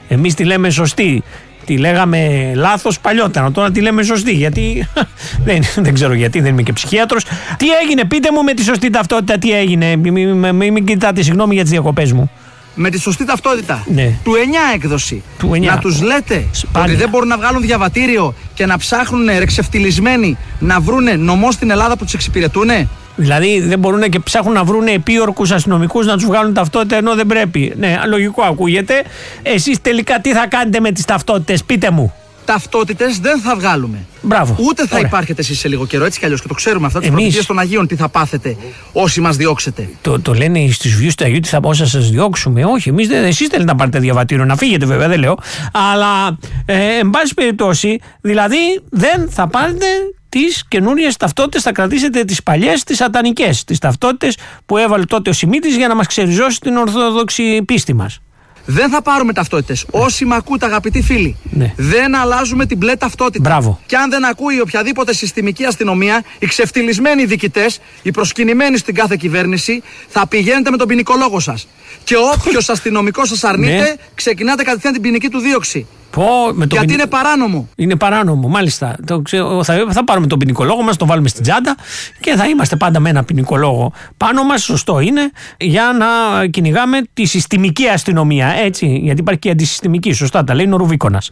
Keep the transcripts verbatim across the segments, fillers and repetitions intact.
Εμείς τη λέμε σωστή. Τη λέγαμε λάθος παλιότερα, τώρα τη λέμε σωστή. Γιατί. δεν, δεν ξέρω γιατί, δεν είμαι και ψυχίατρος. Τι έγινε, πείτε μου με τη σωστή ταυτότητα, τι έγινε. Μην μη, μη, μη κοιτάτε, συγγνώμη για τις διακοπές μου. Με τη σωστή ταυτότητα. Ναι. Του εννιά έκδοση. Του εννιά. Να τους λέτε Σπάνια. ότι δεν μπορούν να βγάλουν διαβατήριο και να ψάχνουν ρεξευτιλισμένοι να βρούνε νομό στην Ελλάδα που τους εξυπηρετούνε. Δηλαδή δεν μπορούν και ψάχνουν να βρουν επίορκους αστυνομικούς να τους βγάλουν ταυτότητα ενώ δεν πρέπει. Ναι, λογικό ακούγεται. Εσείς τελικά τι θα κάνετε με τις ταυτότητες, πείτε μου. Ταυτότητες δεν θα βγάλουμε. Μπράβο. Ούτε θα Ωραία. υπάρχετε εσείς σε λίγο καιρό, έτσι κι αλλιώς. Και το ξέρουμε αυτά. Τις Εμείς... προφητείες των Αγίων, τι θα πάθετε όσοι μας διώξετε. Το, το λένε στους βιούς του Αγίου, τι θα πω, θα σας διώξουμε. Όχι, εμείς δεν, εσείς θέλετε να πάρετε διαβατήριο, να φύγετε βέβαια, δεν λέω. Αλλά, ε, εν πάση περιπτώσει, δηλαδή δεν θα πάρετε τις καινούριες ταυτότητες, θα κρατήσετε τις παλιές, τις σατανικές. Τις ταυτότητες που έβαλε τότε ο Σιμίτης για να μας ξεριζώσει την ορθόδοξη πίστη μας. Δεν θα πάρουμε ταυτότητες. Ναι. Όσοι με ακούτε, αγαπητοί φίλοι, ναι. δεν αλλάζουμε την μπλε ταυτότητα. Μπράβο. Και αν δεν ακούει οποιαδήποτε συστημική αστυνομία, οι ξεφτυλισμένοι διοικητές, οι προσκυνημένοι στην κάθε κυβέρνηση, θα πηγαίνετε με τον ποινικολόγο σας. Και όποιος αστυνομικός σας αρνείται, ναι. ξεκινάτε κατευθείαν την ποινική του δίωξη. Πω, με το Γιατί ποινι... είναι παράνομο. Είναι παράνομο, μάλιστα. Το ξέρω, θα, θα πάρουμε τον ποινικολόγο μας, τον βάλουμε στην τσάντα και θα είμαστε πάντα με ένα ποινικολόγο πάνω μας, σωστό είναι, για να κυνηγάμε τη συστημική αστυνομία. Έτσι, γιατί υπάρχει και αντισυστημική, σωστά τα λέει, είναι ο Ρουβίκονας.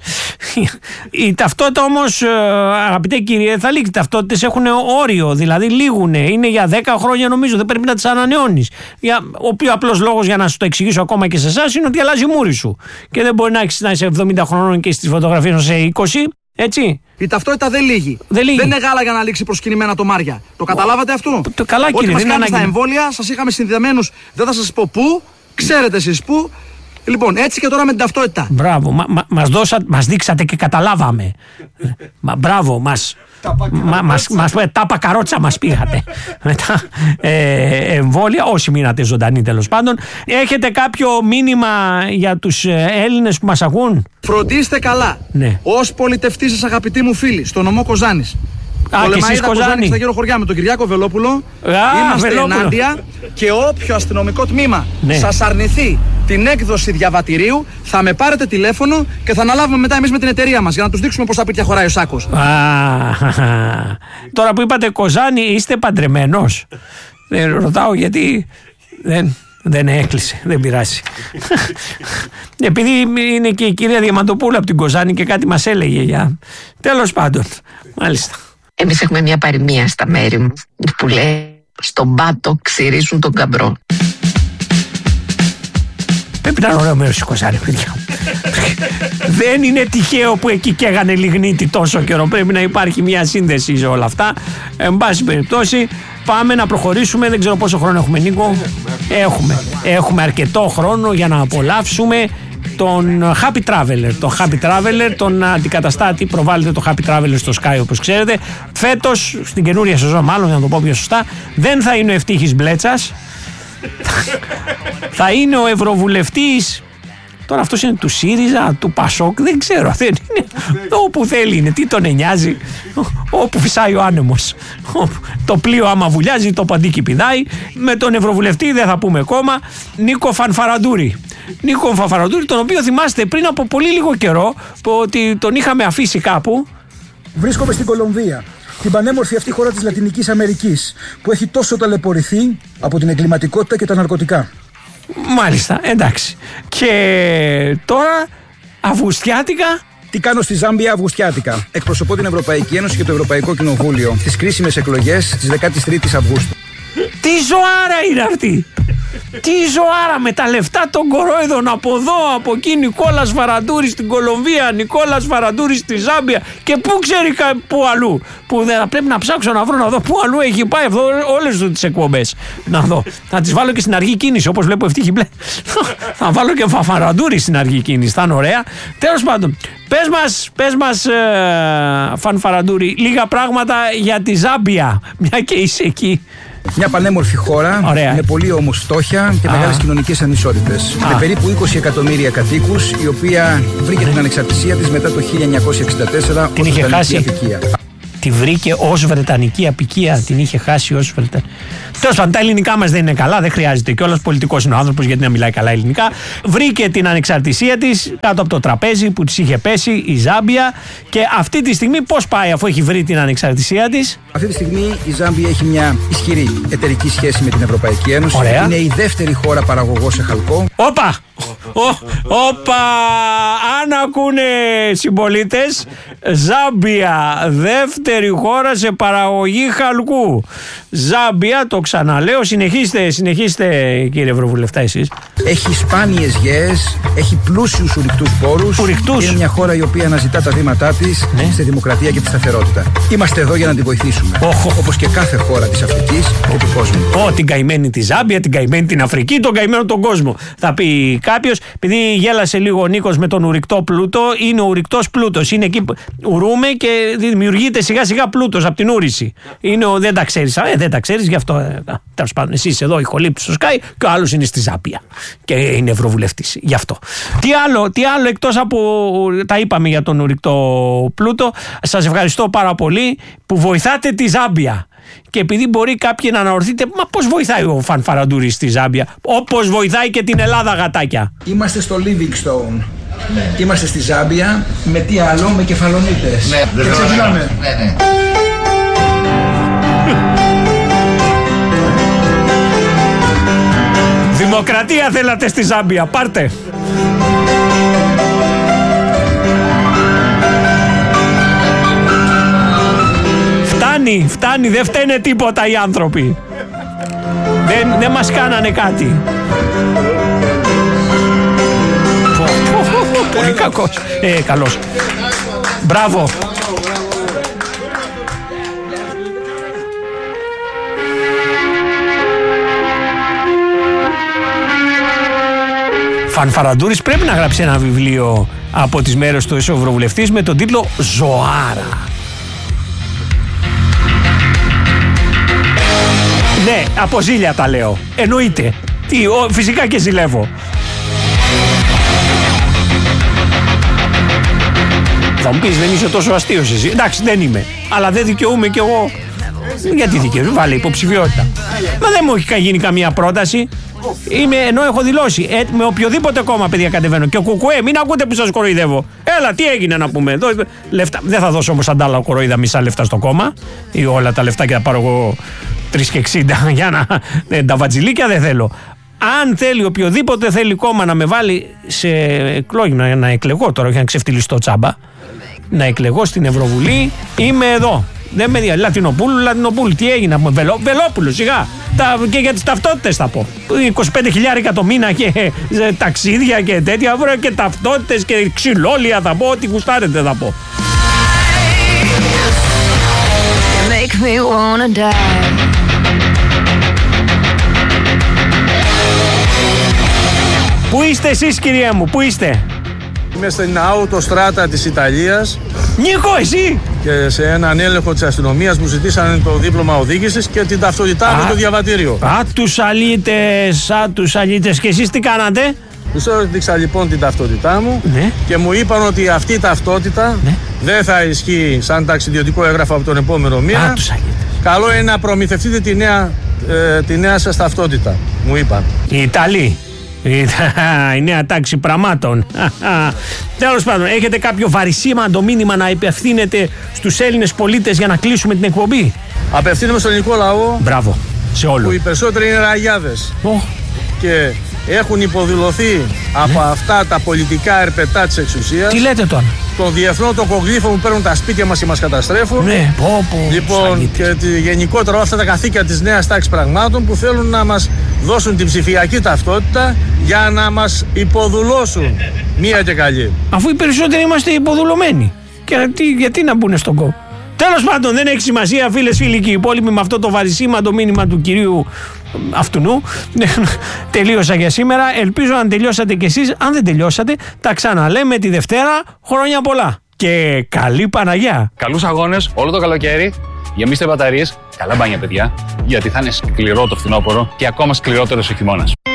Η ταυτότητα όμως, αγαπητέ κύριε, θα λήξει. Οι ταυτότητες έχουν όριο, δηλαδή λήγουνε. Είναι για δέκα χρόνια νομίζω, δεν πρέπει να τις ανανεώνεις. Για, ο πιο απλός λόγος για να σου το εξηγήσω ακόμα και σε εσάς είναι ότι αλλάζει μούρη σου. Και δεν μπορεί να έχεις να είσαι εβδομήντα χρόνων και στις φωτογραφίες σε είκοσι, έτσι. Η ταυτότητα δεν λύγει. Δεν, λύγει. δεν είναι γάλα για να λήξει προσκυνημένα το Μάρια. Το καταλάβατε αυτό? Το καλά, κύριε. Ό,τι μας δεν κάνετε στα ανάγκη... εμβόλια, σας είχαμε συνδεδεμένους, δεν θα σας πω πού, ξέρετε εσείς πού. Λοιπόν, έτσι και τώρα με την ταυτότητα. Μπράβο, μα, μα, μας, δώσα, μας δείξατε και καταλάβαμε. Μα, μπράβο, μας... Μα, μας, μας, τάπα καρότσα μας πήγατε με τα ε, εμβόλια, όσοι μείνατε ζωντανοί τέλος πάντων. Έχετε κάποιο μήνυμα για τους Έλληνες που μας ακούν? Φροντίστε καλά, ναι. ως πολιτευτής σας, αγαπητοί μου φίλοι, στο νομό Κοζάνης. Α, το και εσείς Κοζάνη. Στα γύρω χωριά με τον Κυριάκο Βελόπουλο. Α, είμαστε Βελόπουλο. ενάντια και όποιο αστυνομικό τμήμα ναι. σας αρνηθεί την έκδοση διαβατηρίου, θα με πάρετε τηλέφωνο και θα αναλάβουμε μετά εμείς με την εταιρεία μας για να τους δείξουμε πώς τα πίτια χωράει ο Σάκος. Α, τώρα που είπατε Κοζάνη, είστε παντρεμένος? Δεν ρωτάω γιατί δεν, δεν έκλεισε, δεν πειράζει. Επειδή είναι και η κυρία Διαμαντοπούλου από την Κοζάνη και κάτι μας έλεγε για... Τέλος πάντων, μάλιστα. Εμείς έχουμε μια παροιμία στα μέρη μου που λέει «Στον πάτο ξυρίζουν τον καμπρό». Πρέπει να είναι ωραίο μέρος η Κοζάνη, παιδιά. Δεν είναι τυχαίο που εκεί καίγανε λιγνίτη τόσο καιρό. Πρέπει να υπάρχει μια σύνδεση σε όλα αυτά. Εν πάση περιπτώσει, πάμε να προχωρήσουμε. Δεν ξέρω πόσο χρόνο έχουμε, Νίκο. Έχουμε. Έχουμε αρκετό χρόνο για να απολαύσουμε τον Happy Traveler. Τον Happy Traveler, τον αντικαταστάτη, προβάλλεται το Happy Traveler στο Sky όπως ξέρετε. Φέτος, στην καινούρια σεζόν μάλλον, για να το πω πιο σωστά, δεν θα είναι ο Ευτύχης Μπλέτσας. Θα είναι ο Ευρωβουλευτής. Τώρα αυτός είναι του ΣΥΡΙΖΑ, του ΠΑΣΟΚ, δεν ξέρω. Δεν είναι. Όπου θέλει είναι, τι τον νοιάζει. Όπου φυσάει ο άνεμος. Το πλοίο άμα βουλιάζει, το παντίκι πηδάει. Με τον Ευρωβουλευτή δεν θα πούμε κόμμα, Νίκο Φανφαραντούρη. Νίκο Φανφαραντούρη, τον οποίο θυμάστε πριν από πολύ λίγο καιρό ότι τον είχαμε αφήσει κάπου. Βρίσκομαι στην Κολομβία, την πανέμορφη αυτή χώρα της Λατινικής Αμερικής, που έχει τόσο ταλαιπωρηθεί από την εγκληματικότητα και τα ναρκωτικά. Μάλιστα, εντάξει. Και τώρα, Αυγουστιάτικα. Τι κάνω στη Ζάμπια Αυγουστιάτικα? Εκπροσωπώ την Ευρωπαϊκή Ένωση και το Ευρωπαϊκό Κοινοβούλιο στις κρίσιμες εκλογές της δεκάτης τρίτης Αυγούστου. Τι ζωάρα είναι αυτή! Τι ζωάρα με τα λεφτά των κορόιδων από εδώ, από εκεί. Νικόλας Φαραντούρης στην Κολομβία, Νικόλας Φαραντούρης στη Ζάμπια και πού ξέρει πού αλλού. Που θα πρέπει να ψάξω να βρω να δω πού αλλού έχει πάει αυτό, όλες τις εκπομπές. Να δω. Θα τις βάλω και στην αργή κίνηση όπως βλέπω Ευτύχη Μπλε. Θα βάλω και Φαραντούρη στην αργή κίνηση. Θα είναι ωραία. Τέλος πάντων, πες μας, πες μας ε, Φαν Φαραντούρη, λίγα πράγματα για τη Ζάμπια, μια και είσαι εκεί. Μια πανέμορφη χώρα, ωραία, με πολύ όμως φτώχεια και Α. μεγάλες κοινωνικές ανισότητες. Α. Με περίπου είκοσι εκατομμύρια κατοίκους, η οποία βρήκε την ανεξαρτησία της μετά το χίλια εννιακόσια εξήντα τέσσερα την ως είχε χάσει. Αδικία. Τη βρήκε ως βρετανική απικία, την είχε χάσει ως βρετανική. Τέλος πάντων, τα ελληνικά μας δεν είναι καλά, δεν χρειάζεται κιόλας. Πολιτικός είναι ο άνθρωπος, γιατί να μιλάει καλά ελληνικά. Βρήκε την ανεξαρτησία της κάτω από το τραπέζι που της είχε πέσει η Ζάμπια. Και αυτή τη στιγμή πώς πάει, αφού έχει βρει την ανεξαρτησία της? Αυτή τη στιγμή η Ζάμπια έχει μια ισχυρή εταιρική σχέση με την Ευρωπαϊκή Ένωση. Ωραία. Είναι η δεύτερη χώρα παραγωγός σε χαλκό. Όπα! Όπα! Αν ακούνε συμπολίτες, Ζάμπια, δεύτερη χώρα σε παραγωγή χαλκού. Ζάμπια, το ξαναλέω, συνεχίστε, συνεχίστε κύριε Ευρωβουλευτά εσείς. Έχει σπάνιες γέες, έχει πλούσιους ουρυκτούς πόρους. Ουρυκτούς. Είναι μια χώρα η οποία αναζητά τα βήματά της Ναι. στη δημοκρατία και τη σταθερότητα. Είμαστε εδώ για να την βοηθήσουμε. Όχο. Όπως και κάθε χώρα της Αφρικής και του κόσμου. Ω, την καημένη τη Ζάμπια, την καημένη την Αφρική, τον καημένο τον κόσμο. Θα πει κάποιος, επειδή γέλασε λίγο ο Νίκος με τον ουρυκτό πλούτο, είναι ο ουρυκτός πλούτος. Είναι εκεί που ουρούμε και δημιουργείται σιγά σιγά πλούτος από την ούρηση. Είναι ο, δεν τα ξέρεις, ε, δεν τα ξέρεις, γι' αυτό. Ε, τέλος πάντων, εσύ είσαι εδώ, ηχολήπτης στο Sky και ο άλλος είναι στη Ζάμπια. Και είναι ευρωβουλευτής. Γι' αυτό. Τι άλλο, τι άλλο εκτός από τα είπαμε για τον ουρυκτό πλούτο, σας ευχαριστώ πάρα πολύ που βοηθάτε τη Ζάμπια. Και επειδή μπορεί κάποιοι να αναρωτηθείτε, μα πώς βοηθάει ο Φανφαραντούρης στη Ζάμπια? Όπως βοηθάει και την Ελλάδα, γατάκια. Είμαστε στο Livingstone. Ναι. Είμαστε στη Ζάμπια. Με τι άλλο, με κεφαλονίτες. Ναι, και ξεκινάμε. Ναι, ναι. Δημοκρατία θέλατε στη Ζάμπια, πάρτε. Φτάνει, φτάνει, δεν φταίνε τίποτα οι άνθρωποι. Δεν, δεν μας κάνανε κάτι. Πολύ κακός. Ε, καλός. Μπράβο. Φανφαραντούρης πρέπει να γράψει ένα βιβλίο από τις μέρες του Ευρωβουλευτής με τον τίτλο «Ζωάρα». Ναι, από ζήλια τα λέω. Εννοείται. Τι, ο, φυσικά και ζηλεύω. Θα μου πεις, δεν είσαι τόσο αστείος εσύ. Εντάξει, δεν είμαι. Αλλά δεν δικαιούμαι κι εγώ. Γιατί δικαιούμαι, βάλε υποψηφιότητα. Μα δεν μου έχει γίνει καμία πρόταση. Είμαι, ενώ έχω δηλώσει ε, με οποιοδήποτε κόμμα, παιδιά, κατεβαίνω. Και ο Κουκουέ, μην ακούτε που σας κοροϊδεύω. Έλα, τι έγινε να πούμε. Εδώ, λεφτά. Δεν θα δώσω όμως αντάλλαγα κοροϊδά μισά λεφτά στο κόμμα. Ή όλα τα λεφτά και θα πάρω εγώ τρία και εξήντα για να. Ε, τα βατζιλίκια δεν θέλω. Αν θέλει οποιοδήποτε θέλει κόμμα να με βάλει σε εκλόγημα, να, να εκλεγώ τώρα, όχι να ξεφτυλιστώ τσάμπα, να εκλεγώ στην Ευρωβουλή, είμαι εδώ. Δεν με διαλύει. Λατινοπούλου, Λατινοπούλου, τι έγινε, Βελό, Βελόπουλο, σιγά. Τα, και για τις ταυτότητες θα πω. είκοσι πέντε χιλιάρικα το μήνα και ε, ταξίδια και τέτοια. Βρω και ταυτότητες και ξυλόλια θα πω. Ό,τι γουστάρετε θα πω. Make me wanna die. Πού είστε εσείς, κυρία μου, πού είστε? Είμαι στην αυτοστράτα της Ιταλίας. Νίκο, εσύ! Και σε έναν έλεγχο της αστυνομίας μου ζητήσανε το δίπλωμα οδήγησης και την ταυτότητά με το διαβατήριο. Α, τους αλήτες, α, τους αλήτες. Και εσείς τι κάνατε? Τους έδειξα λοιπόν την ταυτότητά μου, ναι, και μου είπαν ότι αυτή η ταυτότητα, ναι, δεν θα ισχύει σαν ταξιδιωτικό έγγραφο από τον επόμενο μήνα. Α, τους αλήτες. Καλό είναι να προμηθευτείτε τη νέα, ε, τη νέα σας ταυτότητα, μου είπαν. Οι Ιταλοί. Η νέα τάξη πραγμάτων. Τέλος πάντων, έχετε κάποιο βαρισίμαντο μήνυμα να υπευθύνετε στους Έλληνες πολίτες για να κλείσουμε την εκπομπή? Απευθύνομαι στον ελληνικό λαό. Μπράβο, σε όλο. Που οι περισσότεροι είναι ραγιάδες. Oh. Και έχουν υποδηλωθεί από ναι. αυτά τα πολιτικά ερπετά της εξουσίας. Τι λέτε τώρα? Τον διεθνό τοκογλύφο που παίρνουν τα σπίτια μας και μας καταστρέφουν. Ναι, πω, πω, λοιπόν, και τη, γενικότερα αυτά τα καθήκια της νέας τάξης πραγμάτων που θέλουν να μας δώσουν την ψηφιακή ταυτότητα για να μας υποδουλώσουν μία και καλή. Αφού οι περισσότεροι είμαστε υποδουλωμένοι. Και τι, γιατί να μπουν στον κόπο? Τέλος πάντων, δεν έχει σημασία, φίλες, φίλοι και οι υπόλοιποι, με αυτό το βαρισίμαντο μήνυμα του κυρίου αυτού. Τελείωσα για σήμερα. Ελπίζω να τελειώσατε κι εσείς. Αν δεν τελειώσατε, τα ξαναλέμε τη Δευτέρα. Χρόνια πολλά. Και καλή Παναγιά. Καλούς αγώνες όλο το καλοκαίρι. Γεμίστε μπαταρίες. Καλά μπάνια, παιδιά. Γιατί θα είναι σκληρό το φθινόπωρο και ακόμα σκληρότερος ο χειμώνας.